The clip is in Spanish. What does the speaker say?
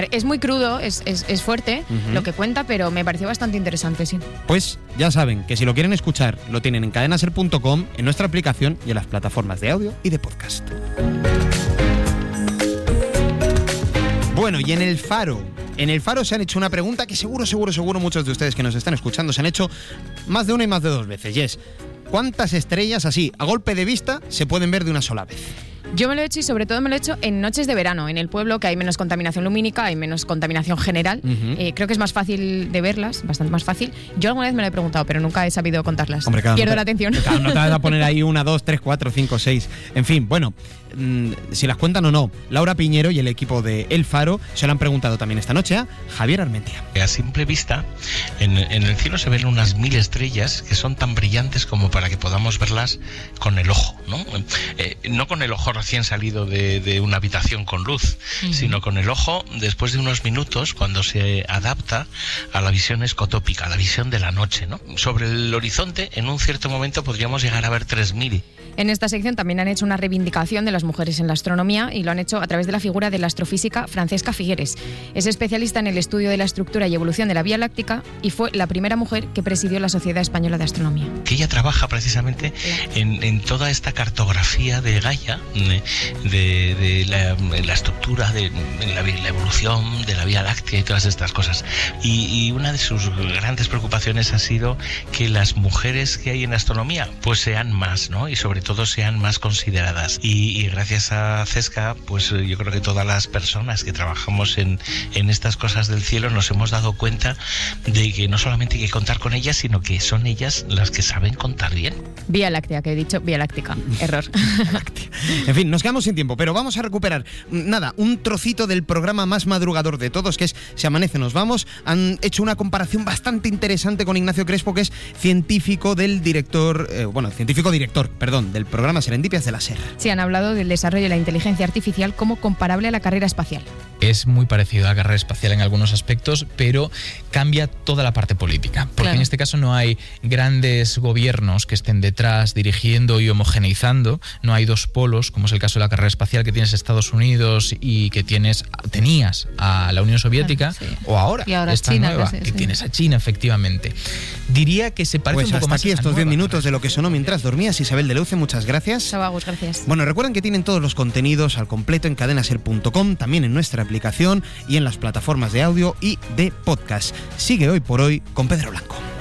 es muy crudo, es fuerte lo que cuenta, pero me pareció bastante interesante, sí. Pues ya saben que si lo quieren escuchar, lo tienen en cadenaser.com, en nuestra aplicación y en las plataformas de audio y de podcast. Bueno, y en El Faro se han hecho una pregunta que seguro muchos de ustedes que nos están escuchando se han hecho más de una y más de dos veces, y es: ¿cuántas estrellas así, a golpe de vista, se pueden ver de una sola vez? Yo me lo he hecho y sobre todo me lo he hecho en noches de verano, en el pueblo, que hay menos contaminación lumínica, hay menos contaminación general. Creo que es más fácil de verlas, bastante más fácil. Yo alguna vez me lo he preguntado, pero nunca he sabido contarlas. Hombre, pierdo la atención. Claro, no te vas a poner ahí 1, 2, 3, 4, 5, 6. En fin, bueno, si las cuentan o no. Laura Piñero y el equipo de El Faro se lo han preguntado también esta noche a Javier Armentia. A simple vista, en el cielo se ven unas 1000 estrellas que son tan brillantes como para que podamos verlas con el ojo, ¿no? No con el ojo recién salido de una habitación con luz, sino con el ojo después de unos minutos, cuando se adapta a la visión escotópica, a la visión de la noche, ¿no? Sobre el horizonte, en un cierto momento podríamos llegar a ver 3000. En esta sección también han hecho una reivindicación de las mujeres en la astronomía y lo han hecho a través de la figura de la astrofísica Francesca Figueres. Es especialista en el estudio de la estructura y evolución de la Vía Láctea y fue la primera mujer que presidió la Sociedad Española de Astronomía. Que ella trabaja precisamente en toda esta cartografía de Gaia, de la estructura, de la evolución de la Vía Láctea y todas estas cosas. Y una de sus grandes preocupaciones ha sido que las mujeres que hay en astronomía pues sean más, ¿no? Y sobre todo sean más consideradas. Y gracias a Cesca, pues yo creo que todas las personas que trabajamos en estas cosas del cielo nos hemos dado cuenta de que no solamente hay que contar con ellas, sino que son ellas las que saben contar bien. Vía Láctea, que he dicho Vía Láctica. Error. En fin, nos quedamos sin tiempo, pero vamos a recuperar, un trocito del programa más madrugador de todos, que es Si amanece nos vamos. Han hecho una comparación bastante interesante con Ignacio Crespo, que es científico director del programa Serendipias de la SER. Sí, han hablado del desarrollo de la inteligencia artificial como comparable a la carrera espacial. Es muy parecido a la carrera espacial en algunos aspectos, pero cambia toda la parte política. Porque claro, en este caso no hay grandes gobiernos que estén detrás dirigiendo y homogeneizando. No hay dos polos, como es el caso de la carrera espacial, que tienes Estados Unidos y que tenías a la Unión Soviética, claro, sí, o ahora esta China, nueva, que tienes a China, efectivamente. Diría que se parece un poco más a estos 10 minutos de Lo que sonó mientras dormías. Isabel de Leuce, muchas gracias. Chao, Agus, gracias. Bueno, recuerden que tienen todos los contenidos al completo en cadenaser.com, también en nuestra aplicación y en las plataformas de audio y de podcast. Sigue Hoy por Hoy con Pedro Blanco.